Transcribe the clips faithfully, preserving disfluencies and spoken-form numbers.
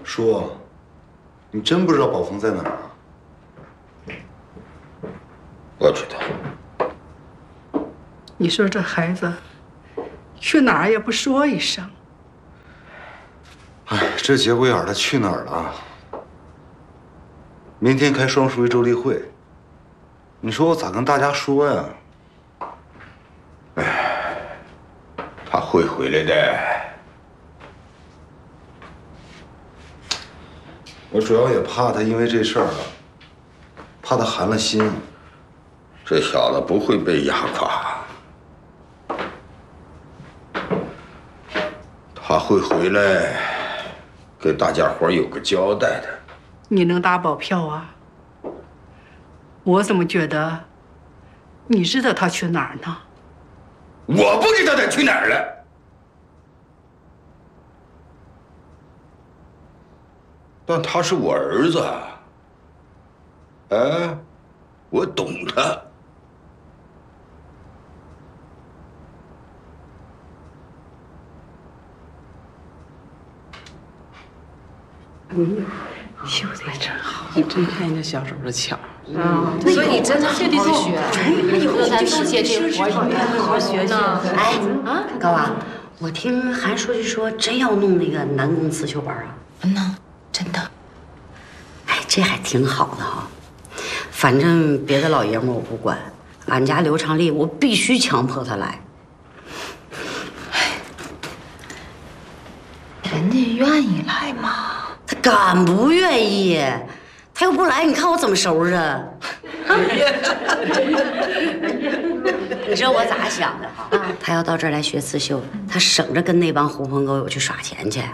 叔，你真不知道宝峰在哪儿啊？ 我知道。 你说这孩子去哪儿也不说一声。 哎，这节骨眼儿他去哪儿了？明天开双十一周例会，你说我咋跟大家说呀？ 哎，他会回来的。 我主要也怕他因为这事儿啊，怕他寒了心。 这小子不会被压垮，他会回来，给大家伙有个交代的。 你能打保票啊？我怎么觉得你知道他去哪儿呢？ 我不知道他去哪儿了。但他是我儿子，哎，我懂他。 嗯，绣的真好， 你真看人家小手的巧。 嗯，所以你真的好好学，以后咱都接这活儿，你好好学呢。 哎，啊，高娃，我听韩书记说，真要弄那个男工刺绣班啊？ 嗯呐，真的。 哎，这还挺好的哈。反正别的老爷们我不管，俺家刘长利我必须强迫他来。 人家愿意来吗？ 他敢不愿意？他要不来，你看我怎么收拾啊？你知道我咋想的哈？他要到这儿来学刺绣，他省着跟那帮狐朋狗友去耍钱去。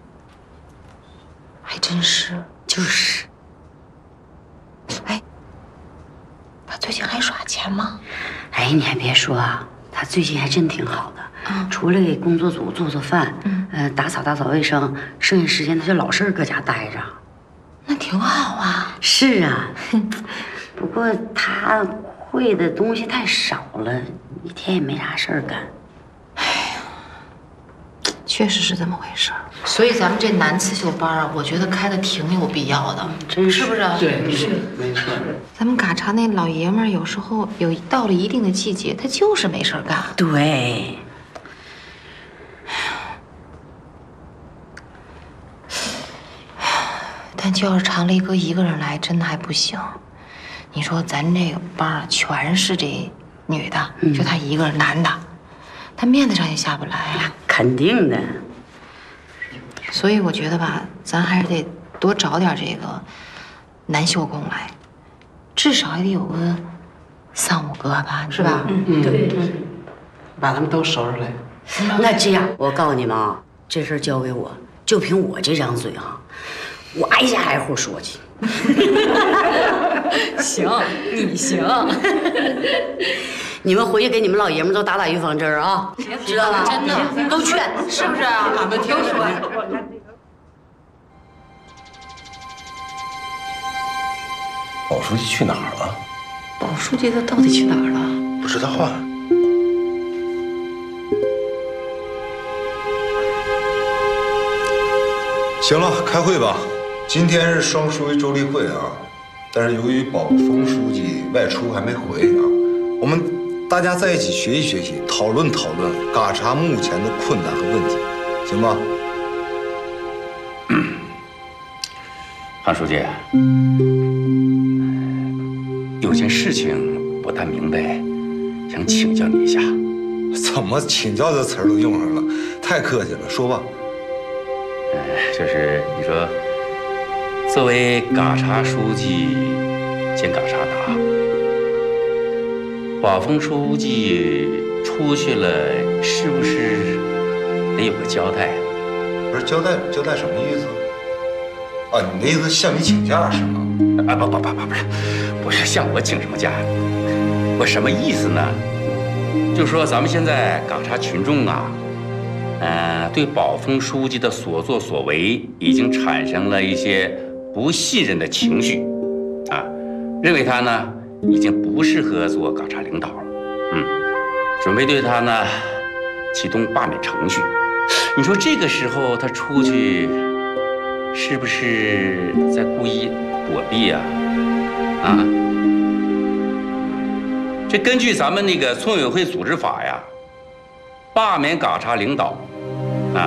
还真是， 就是。 哎，他最近还耍钱吗？ 哎，你还别说啊，他最近还真挺好的。嗯，除了给工作组做做饭，嗯，呃，打扫打扫卫生，剩下时间他就老实搁家待着。 那挺好啊。 是啊，不过他会的东西太少了，一天也没啥事儿干。 哎呀，确实是这么回事儿。所以咱们这男刺绣班啊，我觉得开的挺有必要的， 真是不是？ 对，是没错。 咱们嘎查那老爷们儿有时候有到了一定的季节，他就是没事儿干。 对。 但就要是常雷哥一个人来，真的还不行。你说咱这个班儿全是这女的，嗯、就他一个人男的，他面子上也下不来啊。 肯定的。 所以我觉得吧，咱还是得多找点这个男绣工来，至少也得有个三五个吧，是吧？ 嗯嗯，对，把他们都收拾来。 那这样，我告诉你们啊，这事儿交给我，就凭我这张嘴哈。我挨家挨户说去。 行，你行。 你们回去给你们老爷们都打打预防针啊，知道吧？ 真的， 都劝， 是不是啊？ 俺们听说。 宝书记去哪儿了？ 宝书记他到底去哪儿了？ 不知道啊。 行了，开会吧。今天是双十一周例会啊，但是由于宝峰书记外出还没回啊，我们大家在一起学习学习，讨论讨论嘎查目前的困难和问题，行吧？ 嗯，韩书记，有件事情不太明白，想请教你一下。 怎么请教这词儿都用上了？太客气了，说吧。 呃，就是你说，作为嘎查书记兼嘎查达，宝峰书记出去了，是不是得有个交代？ 不是交代交代什么意思？啊，你的意思向你请假是吗？ 啊不不不不不是，不是向我请什么假？我什么意思呢？就说咱们现在嘎查群众啊。呃，对宝峰书记的所作所为已经产生了一些不信任的情绪，啊，认为他呢已经不适合做嘎查领导了，嗯，准备对他呢启动罢免程序。你说这个时候他出去， 是不是在故意躲避啊？啊？这根据咱们那个村委会组织法呀，罢免岗查领导